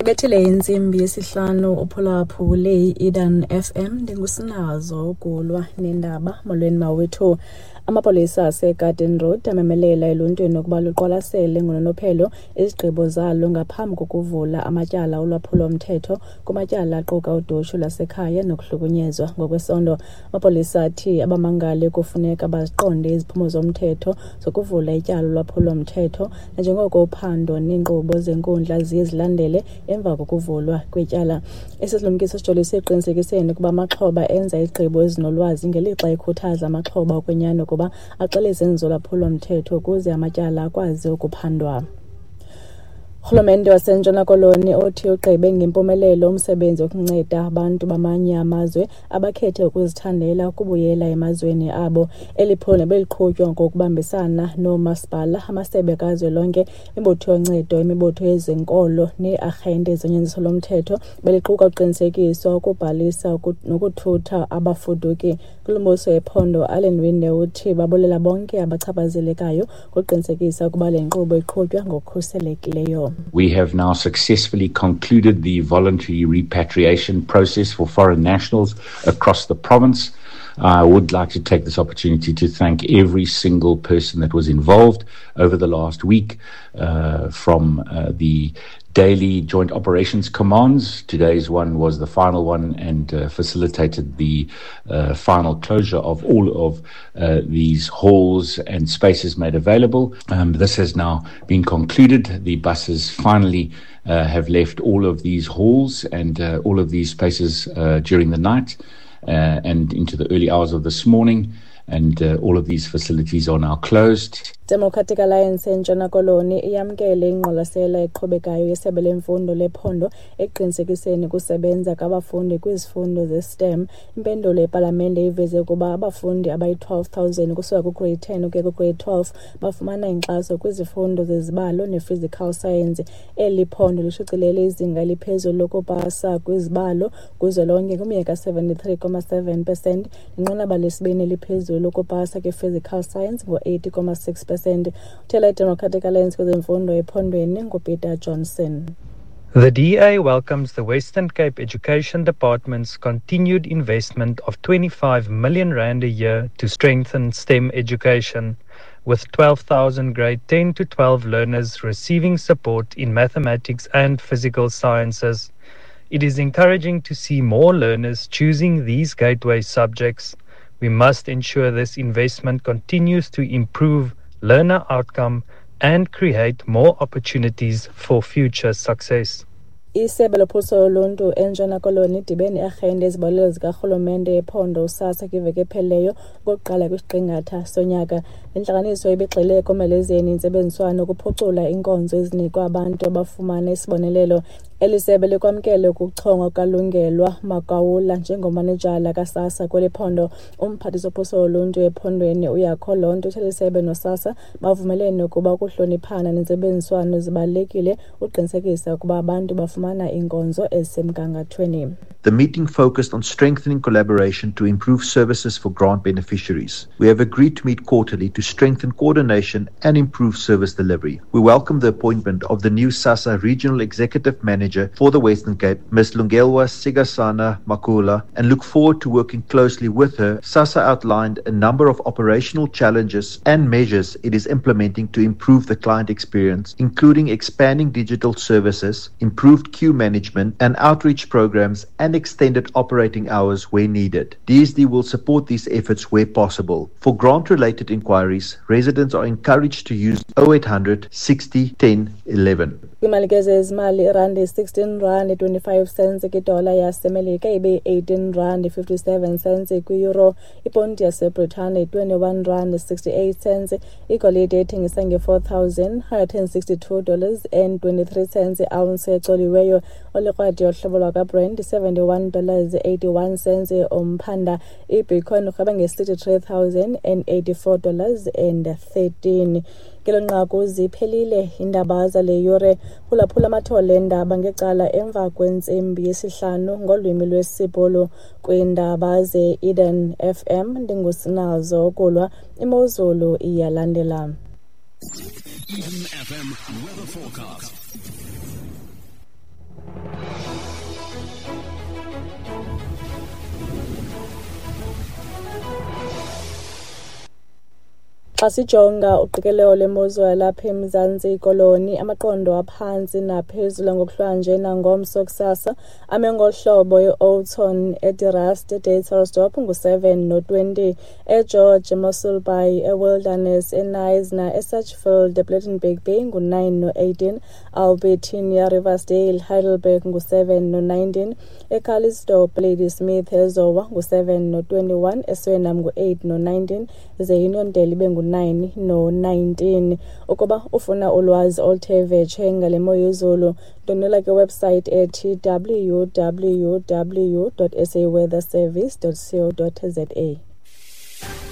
Ibethele insimbi yesihlanu uphulaphuli le Eden FM ndingusinazo ukulwa nendaba molweni mawethu. Amapolisa aseGarden Road amemelela eluntwini ukuba luqwalasele ngononophelo izigqibo zalo ngaphambi kokuvula amatyala olwaphulo-mthetho kumatyala aquka udushu lasekhaya nokuhlukunyezwa ngokwesondo. Amapolisa athi abamangali kufuneka baziqonde iziphumo zomthetho zokuvula ityala olwaphulo-mthetho njengoko uphando neenkqubo zenkundla ziye zilandele emva kokuvulwa kwetyala. Isisilumkiso sijolise eqinisekiseni ukuba amaxhoba enza izigqibo ezinolwazi ngelixa ekhuthaza amaxhoba okwenyani ukuba axele izenzo lwaphulo-mthetho ukuze amatyala akwazi ukuphandwa. Urhulumente waseNtshona Koloni othi ugqibe ngempumelelo umsebenzi wokunceda abantu bamanye amazwe abakhethe ukuzithandela ukubuyela emazweni abo. Eliphulo beliqhutywa ngokubambisana noomasipala, amasebe kazwelonke, imibutho yoncedo, imibutho yezenkolo nee-arhente zonyanziso lomthetho beliquka uqinisekiswa ukubhalisa nokuthutha abafuduki. Kulumbuso ephondo Allen Winde uthi babulela bonke abachaphazelekayo ngokuqinisekisa ukuba le nkqubo iqhutywa ngokukhuselekileyo. We have now successfully concluded the voluntary repatriation process for foreign nationals across the province. I would like to take this opportunity to thank every single person that was involved over the last week, from the daily joint operations commands. Today's one was the final one and facilitated the final closure of all of these halls and spaces made available. This has now been concluded. The buses finally have left all of these halls and all of these spaces during the night and into the early hours of this morning, and all of these facilities are now closed. Democratic Alliance eNtshona Koloni iyamkele ingqwalasela eqhubekayo yesebe lemfundo lephondo eqinisekiseni kusebenza kwabafundi kwizifundo ze-STEM. Impendulo yepalamente iveze ukuba abafundi abayi-12,000 kusuka kugrade 10 ukuya kugrade 12 bafumana inkxaso kwizifundo zezibalo ne-physical science. Eli phondo lishicilele izinga eliphezulu lokupasa kwizibalo kuzwelonke kumyeka 73.7%, inqanaba lesibini eliphezulu lokupasa kwi-physical science ngo-80.6%. Utela Democratic Alliance kwezemfundo ephondweni nguPeter Johnson. The DA welcomes the Western Cape Education Department's continued investment of R25 million a year to strengthen STEM education, with 12,000 grade 10 to 12 learners receiving support in mathematics and physical sciences. It is encouraging to see more learners choosing these gateway subjects. We must ensure this investment continues to improve learner outcome and create more opportunities for future success. Isebe lophuhliso loluntu eNtshona Koloni idibene iarhente ezibalulekile zikarhulumente ephondo usasa kwiveki epheleyo okokuqala kwisiqingatha sonyaka. Intlanganiso ibigxile ekomelezeni intsebenziswano ukuphucula inkonzo ezinikwa abantu abafumana isibonelelo. Elisebe likwamkele ukuchongwa kalungelwa Makawula njengomanejala kaSASSA kweli phondo. Umphathiswa wophuhliso loluntu ephondweni uyakho lonto uthelisebe noSASSA bavumelene ukuba ukuhloniphana nentsebenziswano zibalulekile uqinisekisa ukuba abantu bafumana inkonzo ezisemgangathweni. The meeting focused on strengthening collaboration to improve services for grant beneficiaries. We have agreed to meet quarterly to strengthen coordination and improve service delivery. We welcome the appointment of the new SASSA Regional Executive Manager for the Western Cape, Ms. Lungelwa Sigasana Makula, and look forward to working closely with her. SASSA outlined a number of operational challenges and measures it is implementing to improve the client experience, including expanding digital services, improved queue management and outreach programs, and extended operating hours where needed. DSD will support these efforts where possible. For grant-related inquiries, residents are encouraged to use 0800 60 10 11. Kwimalikeze ezimali irandi 16 rand 25 cents kwidola yasemelika ibe 18 rand 57 cents kwi-euro. Iponti yaseBritane 21 rand 68 cents. Igolide ethengisa nge$4,162.23 ounce ecoliweyo. Olikrwadi yohlobo lwakaBrent $71.81 omphanda. iBitcoin urhweba nge$63,084.13. Kelo nqaku ziphelile indaba zale yure. Phulaphula amathole endaba ngecala emva kwentsimbi yesihlanu ngolwimi lwesibhulu kwindaba ze-Eden FM. Ndingusinazo kulwa imozulu iyalandela. Eden FM weather forecast. Xa sijonga uqikelelo lwemozulu yalapha eMzantsi Koloni, amaqondo aphansi naphezulu ngokuhlwanje nangomso kusasa ame ngohlobo e-Oudtshoorn, eDirast, eDatersdorp ngu-7 no-20, eGeorge, eMossel Bay, eWilderness, eNyasa, eSatchfield, eBlettenberg Bay ngu-9 no-18, Albertina, Riversdale, Heidelberg ngu-7 no-19, eCalisdorp, Ladysmith, eZowa ngu-7 no-21, eSweenham ngu-8 no-19, ze Uniondale ibe ngu-9 no-19. Ukuba ufuna ulwazi oluthe vetshe ngale mo yezulu, ndonela kwewebsite ethi www.saweatherservice.co.za.